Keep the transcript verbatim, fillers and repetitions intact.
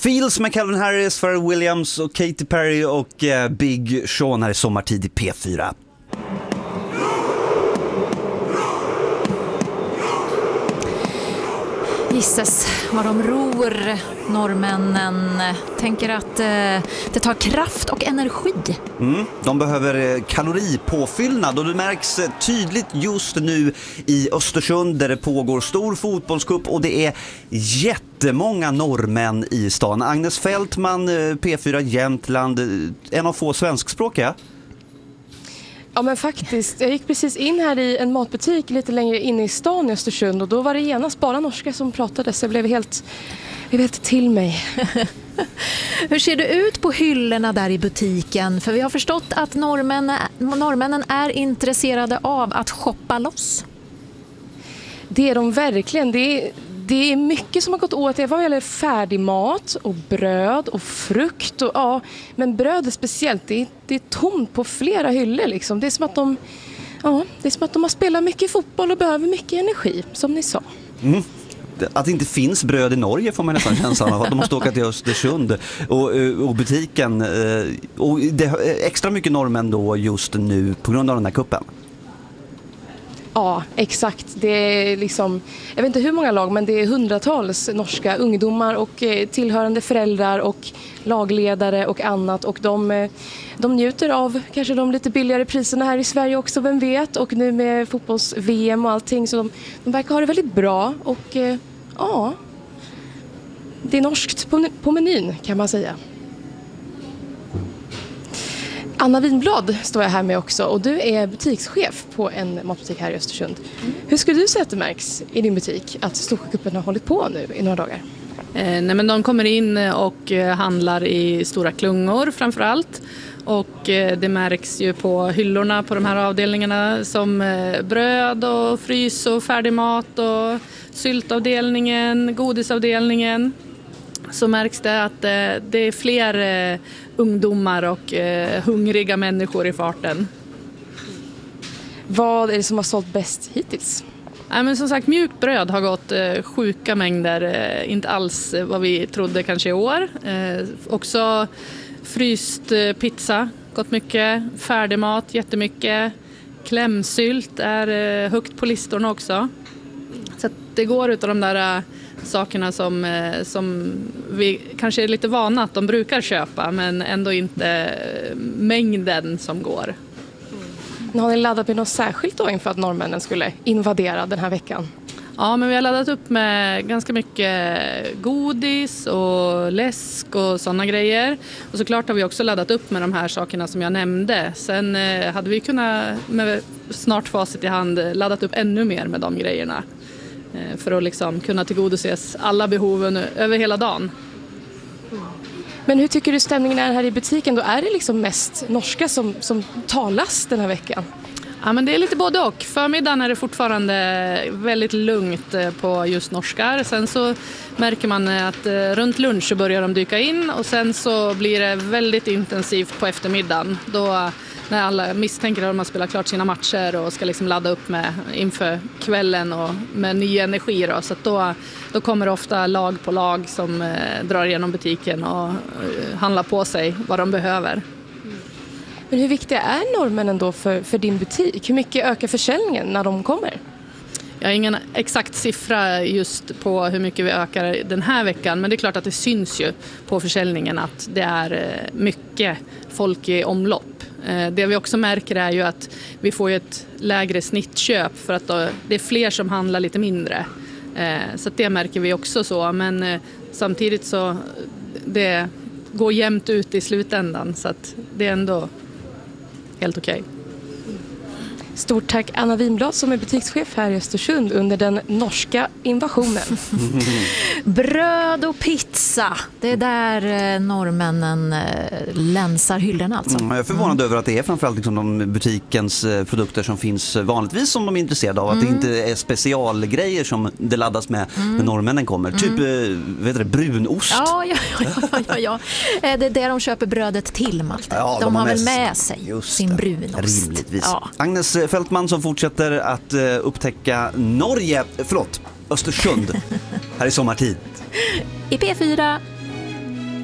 Feels med Calvin Harris, Pharrell Williams och Katy Perry och eh, Big Sean här i sommartid i P fyra. Gisses vad de ror, norrmännen. Tänker att eh, det tar kraft och energi. Mm, de behöver kaloripåfyllnad och det märks tydligt just nu i Östersund där det pågår stor fotbollscup och det är jättemånga norrmän i stan. Agnes Fältman, P fyra Jämtland, en av få svenskspråkiga. Ja men faktiskt, jag gick precis in här i en matbutik lite längre inne i stan i Östersund och då var det genast bara norska som pratade så jag blev helt, jag blev helt till mig. Hur ser det ut på hyllorna där i butiken? För vi har förstått att norrmännen, norrmännen är intresserade av att shoppa loss. Det är de verkligen, det är... Det är mycket som har gått åt det vad gäller färdig mat och bröd och frukt. Och, ja, men bröd är speciellt, det är, det är tomt på flera hyllor. Liksom. Det, är som att de, ja, det är som att de har spelat mycket fotboll och behöver mycket energi, som ni sa. Mm. Att det inte finns bröd i Norge får man nästan känslan av. Att de måste åka till Östersund och, och butiken. Och det är extra mycket norrmän då just nu på grund av den här kuppen. Ja, exakt. Det är liksom, jag vet inte hur många lag, men det är hundratals norska ungdomar och tillhörande föräldrar och lagledare och annat. Och de, de njuter av kanske de lite billigare priserna här i Sverige också, vem vet. Och nu med fotbolls-V M och allting, så de, de verkar ha det väldigt bra. Och ja, det är norskt på, på menyn kan man säga. Anna Winblad står jag här med också och du är butikschef på en matbutik här i Östersund. Mm. Hur skulle du säga att det märks i din butik att Storsjöcupen har hållit på nu i några dagar? Eh, nej men de kommer in och handlar i stora klungor framförallt. Och eh, det märks ju på hyllorna på de här avdelningarna som eh, bröd och frys och färdig mat och syltavdelningen, godisavdelningen. Så märks det att eh, det är fler eh, ungdomar och eh, hungriga människor i farten. Vad är det som har sålt bäst hittills? Ja, men som sagt, mjukt bröd har gått eh, sjuka mängder, eh, inte alls eh, vad vi trodde kanske i år. Eh, också fryst eh, pizza, gått mycket, färdigmat, jättemycket. Klämsylt är eh, högt på listorna också. Så att det går utav de där... Eh, sakerna som, som vi kanske är lite vana att de brukar köpa men ändå inte mängden som går. Mm. Har ni laddat med något särskilt då inför att norrmännen skulle invadera den här veckan? Ja, men vi har laddat upp med ganska mycket godis och läsk och sådana grejer. Och såklart har vi också laddat upp med de här sakerna som jag nämnde. Sen eh, hade vi kunnat med snart facit i hand laddat upp ännu mer med de grejerna. För att liksom kunna tillgodoses alla behoven över hela dagen. Men hur tycker du stämningen är här i butiken? Då är det liksom mest norska som, som talas den här veckan? Ja, men det är lite både och. Förmiddagen är det fortfarande väldigt lugnt på just norskar. Sen så märker man att runt lunch så börjar de dyka in. Och sen så blir det väldigt intensivt på eftermiddagen. Då när alla misstänker att de har spelat klart sina matcher och ska liksom ladda upp med inför kvällen och med ny energi. Då. Så att då, då kommer det ofta lag på lag som eh, drar igenom butiken och eh, handlar på sig vad de behöver. Men hur viktiga är norrmännen då för, för din butik? Hur mycket ökar försäljningen när de kommer? Jag har ingen exakt siffra just på hur mycket vi ökar den här veckan, men det är klart att det syns ju på försäljningen att det är mycket folk i omlopp. Det vi också märker är ju att vi får ett lägre snittköp för att det är fler som handlar lite mindre. Så det märker vi också så, men samtidigt så det går jämnt ut i slutändan så att det är ändå helt okej. Stort tack Anna Winblad som är butikschef här i Östersund under den norska invasionen. Bröd och pizza, det är där norrmännen länsar hyllorna alltså. Mm, jag är förvånad mm. över att det är framförallt liksom de butikens produkter som finns vanligtvis som de är intresserade av. Mm. Att det inte är specialgrejer som det laddas med mm. när norrmännen kommer. Mm. Typ vet du, brunost. Ja, ja, ja, ja, ja, ja. Det är det de köper brödet till, Malte. Ja, de, de har väl med sig sin brunost. Rimligtvis. Ja. Agnes Fältman som fortsätter att uh, upptäcka Norge, förlåt, Östersund här i sommartid. I P fyra.